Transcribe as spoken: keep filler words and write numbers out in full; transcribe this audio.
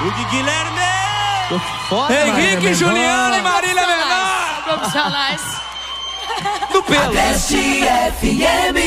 O Guilherme! Tô foda, Henrique, Marília Juliana e Mendonça. Marília Mendonça! Profissionais. Do pelo! Agreste F M.